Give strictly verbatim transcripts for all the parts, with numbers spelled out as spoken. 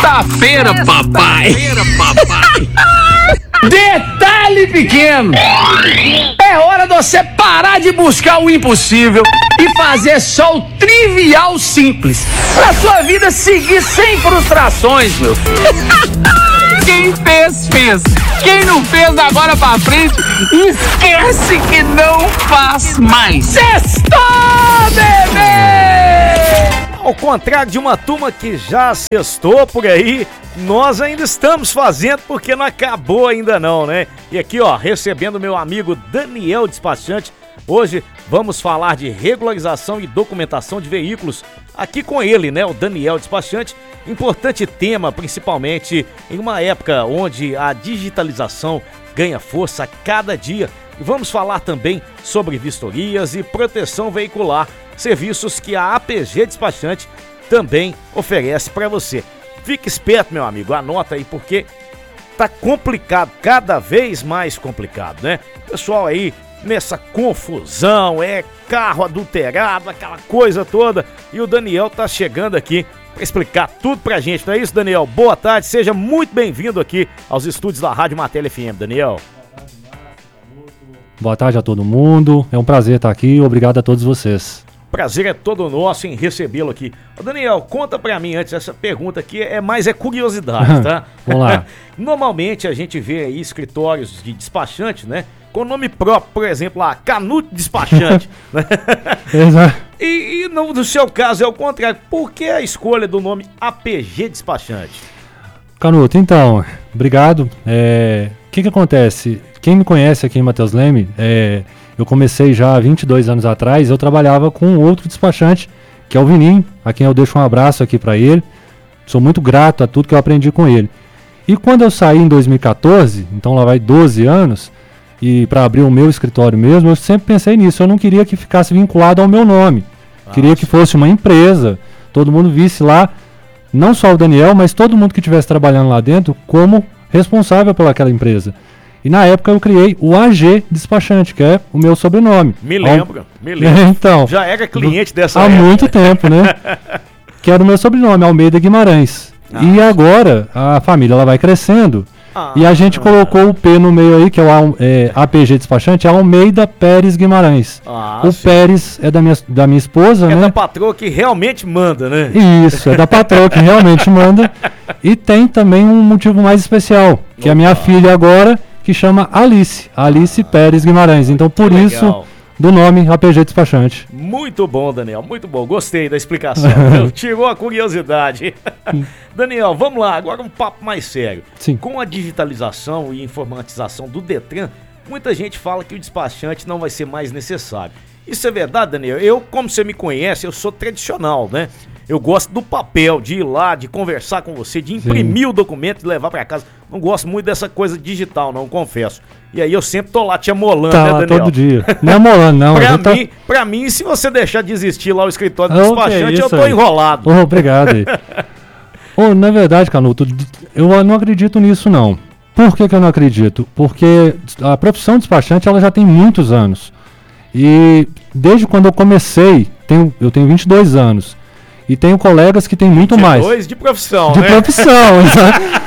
Sexta-feira, papai. Sexta-feira, papai. Detalhe pequeno. É hora de você parar de buscar o impossível e fazer só o trivial simples. Pra sua vida seguir sem frustrações, meu filho. Quem fez, fez. Quem não fez, da agora pra frente, esquece que não faz mais. Sextou, bebê! Ao contrário de uma turma que já sextou por aí, nós ainda estamos fazendo porque não acabou ainda não, né? E aqui, ó, recebendo meu amigo Daniel Despachante. Hoje vamos falar de regularização e documentação de veículos. Aqui com ele, né, o Daniel Despachante. Importante tema, principalmente em uma época onde a digitalização ganha força a cada dia. E vamos falar também sobre vistorias e proteção veicular, serviços que a A P G Despachante também oferece para você. Fique esperto, meu amigo, anota aí porque tá complicado, cada vez mais complicado, né? Pessoal aí nessa confusão, é carro adulterado, aquela coisa toda, e o Daniel tá chegando aqui para explicar tudo pra gente, não é isso, Daniel? Boa tarde, seja muito bem-vindo aqui aos estúdios da Rádio Martelo F M, Daniel. Boa tarde a todo mundo, é um prazer estar aqui, obrigado a todos vocês. Prazer é todo nosso em recebê-lo aqui. Ô Daniel, conta pra mim antes, essa pergunta aqui é mais é curiosidade, tá? Vamos lá. Normalmente a gente vê aí escritórios de despachante, né? Com nome próprio, por exemplo, lá, Canuto Despachante. Né? Exato. E, e no, no seu caso é o contrário. Por que a escolha do nome A P G Despachante? Canuto, então, obrigado. É, o que que acontece? Quem me conhece aqui em Matheus Leme, é, eu comecei já há vinte e dois anos atrás, eu trabalhava com outro despachante, que é o Vininho, a quem eu deixo um abraço aqui para ele. Sou muito grato a tudo que eu aprendi com ele. E quando eu saí em dois mil e quatorze, então lá vai doze anos, e para abrir o meu escritório mesmo, eu sempre pensei nisso. Eu não queria que ficasse vinculado ao meu nome. Nossa. Queria que fosse uma empresa, todo mundo visse lá, não só o Daniel, mas todo mundo que estivesse trabalhando lá dentro como responsável pelaquela empresa. E na época eu criei o A G Despachante, que é o meu sobrenome. Me lembro, Al... me lembro. Então, já era cliente dessa há época. muito tempo, né? Que era o meu sobrenome, Almeida Guimarães. Ah, e agora a família ela vai crescendo. Ah, e a gente ah, colocou o P no meio aí, que é o é, A P G Despachante, é Almeida Pérez Guimarães. Ah, o sim. Pérez é da minha, da minha esposa, é né? É da patroa que realmente manda, né? Isso, é da patroa que realmente manda. E tem também um motivo mais especial, que Opa. é a minha filha agora, que chama Alice, Alice ah, Pérez Guimarães. Então por legal. isso do nome A P G Despachante. Muito bom, Daniel, muito bom. Gostei da explicação. Tirou a curiosidade. Daniel, vamos lá, agora um papo mais sério. Sim. Com a digitalização e informatização do Detran, muita gente fala que o despachante não vai ser mais necessário. Isso é verdade, Daniel? Eu, como você me conhece, eu sou tradicional, né? Eu gosto do papel, de ir lá, de conversar com você, de imprimir Sim. o documento e levar pra casa. Não gosto muito dessa coisa digital, não, confesso. E aí eu sempre tô lá te amolando, tá, né, Daniel? Todo dia. Não é amolando, não. pra, tá... mim, pra mim, se você deixar de existir lá o escritório do oh, despachante, é eu tô aí. enrolado. Oh, obrigado aí. oh, na verdade, Canuto, eu não acredito nisso, não. Por que que eu não acredito? Porque a profissão de despachante, ela já tem muitos anos. E desde quando eu comecei, tenho, eu tenho vinte e dois anos. E tenho colegas que têm muito mais. vinte e dois de profissão, de né? De profissão, exato.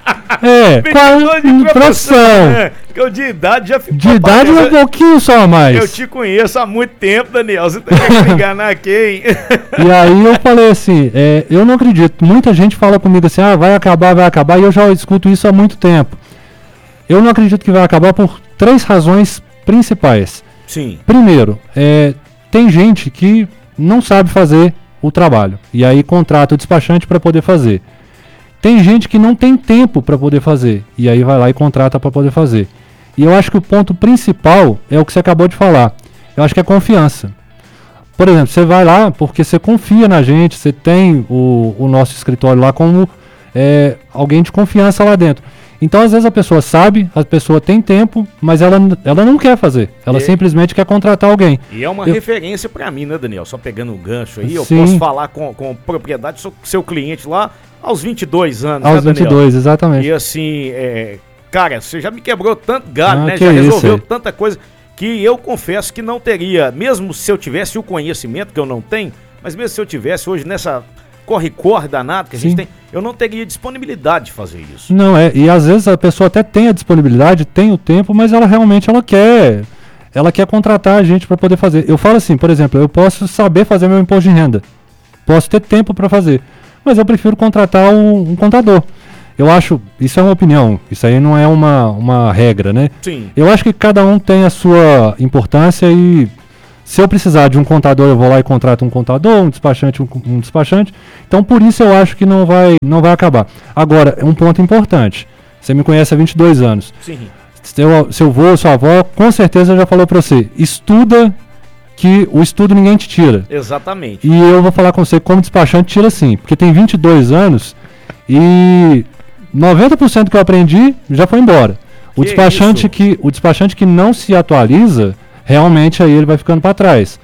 É, qual de profissão. Né? Porque eu de idade já ficou. De idade é um pouquinho só a mais. Eu te conheço há muito tempo, Daniel. Você tem que me enganar quem? E aí eu falei assim, é, eu não acredito. Muita gente fala comigo assim, ah, vai acabar, vai acabar. E eu já escuto isso há muito tempo. Eu não acredito que vai acabar por três razões principais. Sim. Primeiro, é, tem gente que não sabe fazer o trabalho. E aí contrata o despachante para poder fazer. Tem gente que não tem tempo para poder fazer. E aí vai lá e contrata para poder fazer. E eu acho que o ponto principal é o que você acabou de falar. Eu acho que é confiança. Por exemplo, você vai lá porque você confia na gente, você tem o, o nosso escritório lá como é, alguém de confiança lá dentro. Então, às vezes a pessoa sabe, a pessoa tem tempo, mas ela, ela não quer fazer. Ela e... simplesmente quer contratar alguém. E é uma eu... referência para mim, né, Daniel? Só pegando o gancho aí, eu Sim. posso falar com, com propriedade, sou seu cliente lá aos vinte e dois anos, aos né, vinte e dois, exatamente. E assim, é, cara, você já me quebrou tanto galho, ah, né? Já resolveu isso, tanta coisa que eu confesso que não teria, mesmo se eu tivesse o conhecimento, que eu não tenho, mas mesmo se eu tivesse hoje nessa corre-corre danado que a gente Sim. tem, eu não teria disponibilidade de fazer isso. Não, é, e às vezes a pessoa até tem a disponibilidade, tem o tempo, mas ela realmente ela quer, ela quer contratar a gente para poder fazer. Eu falo assim, por exemplo, eu posso saber fazer meu imposto de renda, posso ter tempo para fazer, mas eu prefiro contratar um, um contador. Eu acho, isso é uma opinião, isso aí não é uma, uma regra, né? Sim. Eu acho que cada um tem a sua importância e se eu precisar de um contador, eu vou lá e contrato um contador, um despachante, um, um despachante. Então, por isso eu acho que não vai, não vai acabar. Agora, um ponto importante. Você me conhece há vinte e dois anos. Sim. Seu, seu avô, sua avó, com certeza já falou para você. Estuda, que o estudo ninguém te tira. Exatamente. E eu vou falar com você, como despachante, tira sim. Porque tem vinte e dois anos e noventa por cento que eu aprendi já foi embora. O Que despachante isso? que, o despachante que não se atualiza, realmente aí ele vai ficando para trás.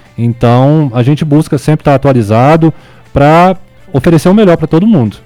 Então, a gente busca sempre estar atualizado para oferecer o melhor para todo mundo.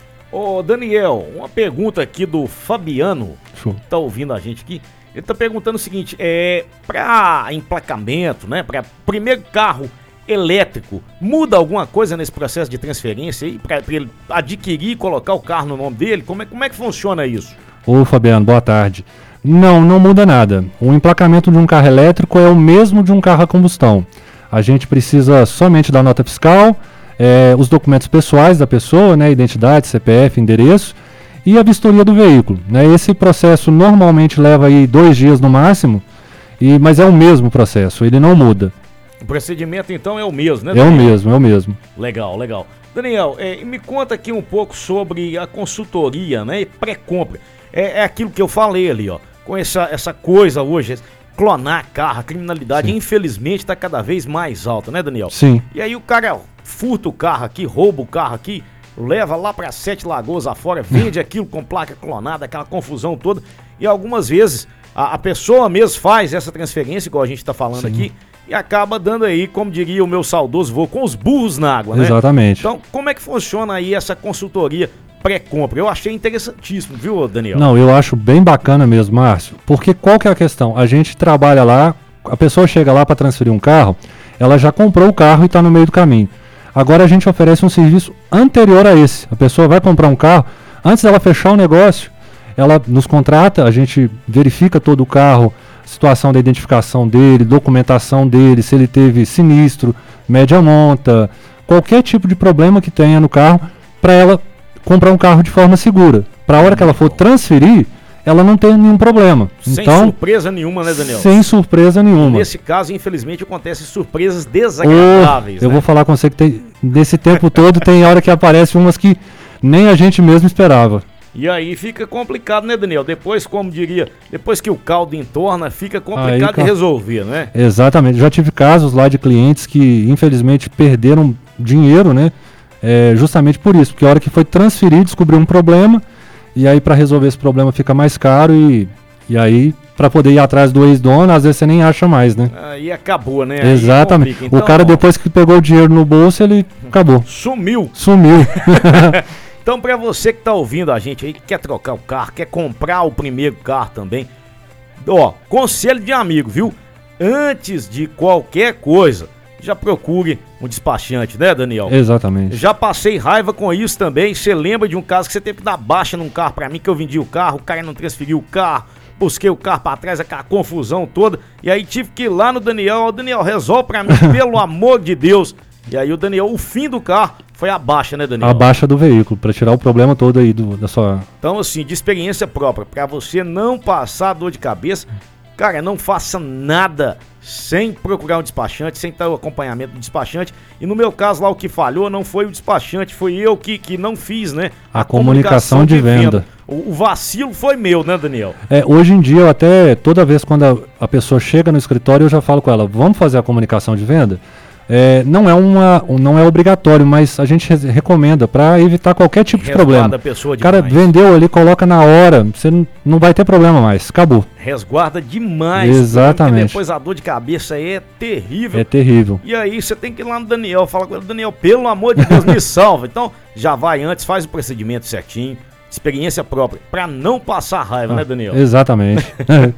Ô, Daniel, uma pergunta aqui do Fabiano, Show. que tá ouvindo a gente aqui. Ele tá perguntando o seguinte, é, para emplacamento, né, para primeiro carro elétrico, muda alguma coisa nesse processo de transferência aí, para ele adquirir e colocar o carro no nome dele? Como é, como é que funciona isso? Ô Fabiano, boa tarde. Não, não muda nada. O emplacamento de um carro elétrico é o mesmo de um carro a combustão. A gente precisa somente da nota fiscal, é, os documentos pessoais da pessoa, né, identidade, C P F, endereço e a vistoria do veículo. Né? Esse processo normalmente leva aí dois dias no máximo, e, mas é o mesmo processo, ele não muda. O procedimento então é o mesmo, né, É o Daniel? mesmo, é o mesmo. Legal, legal. Daniel, é, me conta aqui um pouco sobre a consultoria, né, e pré-compra. É, é aquilo que eu falei ali, ó, com essa, essa coisa hoje, clonar carro, a criminalidade, Sim. infelizmente, está cada vez mais alta, né, Daniel? Sim. E aí o cara furta o carro aqui, rouba o carro aqui, leva lá para Sete Lagoas afora, vende aquilo com placa clonada, aquela confusão toda. E algumas vezes a, a pessoa mesmo faz essa transferência, igual a gente está falando Sim. aqui, e acaba dando aí, como diria o meu saudoso vô, com os burros na água, né? Exatamente. Então, como é que funciona aí essa consultoria pré-compra? Eu achei interessantíssimo, viu, Daniel? Não, eu acho bem bacana mesmo, Márcio, porque qual que é a questão? A gente trabalha lá, a pessoa chega lá para transferir um carro, ela já comprou o carro e está no meio do caminho. Agora a gente oferece um serviço anterior a esse. A pessoa vai comprar um carro, antes dela fechar o negócio, ela nos contrata, a gente verifica todo o carro, situação da identificação dele, documentação dele, se ele teve sinistro, média monta, qualquer tipo de problema que tenha no carro, para ela comprar um carro de forma segura. Para a hora que ela for transferir, ela não tem nenhum problema. Sem Então, surpresa nenhuma, né, Daniel? sem surpresa nenhuma. Nesse caso, infelizmente, acontecem surpresas Ô, desagradáveis, eu né? vou falar com você que tem, nesse tempo todo tem hora que aparece umas que nem a gente mesmo esperava. E aí fica complicado, né, Daniel? Depois, como diria, depois que o caldo entorna, fica complicado Aí, de ca- resolver, né? Exatamente. Já tive casos lá de clientes que infelizmente perderam dinheiro, né? É, justamente por isso, porque a hora que foi transferir, descobriu um problema, e aí para resolver esse problema fica mais caro e, e aí para poder ir atrás do ex-dono, às vezes você nem acha mais, né? Aí acabou, né? Aí Exatamente. complica. O Então, cara ó, depois que pegou o dinheiro no bolso, ele acabou. sumiu. Sumiu. Então, pra você que tá ouvindo a gente aí, que quer trocar o carro, quer comprar o primeiro carro também, ó, conselho de amigo, viu? Antes de qualquer coisa, já procure um despachante, né, Daniel? Exatamente. Já passei raiva com isso também. Você lembra de um caso que você teve que dar baixa num carro pra mim, que eu vendi o carro, o cara não transferiu o carro, busquei o carro pra trás, aquela confusão toda, e aí tive que ir lá no Daniel, o Daniel, resolve pra mim, pelo amor de Deus. E aí o Daniel, o fim do carro foi a baixa, né, Daniel? A baixa do veículo, para tirar o problema todo aí do, da sua... Então, assim, de experiência própria, pra você não passar dor de cabeça, cara, não faça nada sem procurar um despachante, sem ter o acompanhamento do despachante. E no meu caso lá, o que falhou não foi o despachante, foi eu que, que não fiz, né? A comunicação de venda. O, o vacilo foi meu, né, Daniel? É, hoje em dia, eu até, toda vez quando a, a pessoa chega no escritório, eu já falo com ela, vamos fazer a comunicação de venda? É, não, é uma, não é obrigatório, mas a gente re- recomenda para evitar qualquer tipo de Resguarda problema. a pessoa O cara demais. vendeu ali, coloca na hora, você não, não vai ter problema mais, acabou. Resguarda demais. Exatamente. Porque depois a dor de cabeça é terrível. É terrível. E aí você tem que ir lá no Daniel, fala com ele, Daniel, pelo amor de Deus, me salva. Então, já vai antes, faz o procedimento certinho, experiência própria, pra não passar raiva, né, Daniel? Exatamente.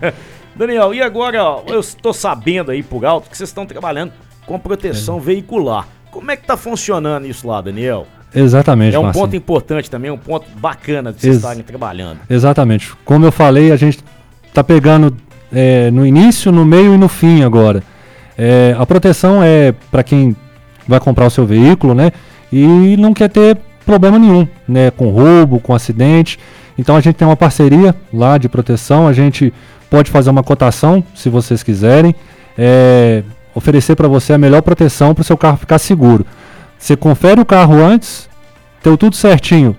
Daniel, e agora, ó, eu estou sabendo aí por alto que vocês estão trabalhando com proteção veicular. Como é que tá funcionando isso lá, Daniel? Exatamente, É um Marcinho. ponto importante também, um ponto bacana de vocês Ex- estarem trabalhando. Exatamente. Como eu falei, a gente tá pegando é, no início, no meio e no fim agora. É, a proteção é para quem vai comprar o seu veículo, né? E não quer ter problema nenhum, né? Com roubo, com acidente. Então a gente tem uma parceria lá de proteção. A gente pode fazer uma cotação, se vocês quiserem. É, oferecer para você a melhor proteção para o seu carro ficar seguro. Você confere o carro antes, deu tudo certinho.